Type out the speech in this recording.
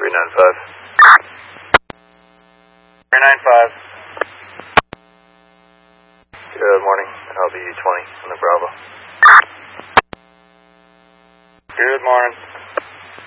395. Good morning. LB 20 on the Bravo. Good morning.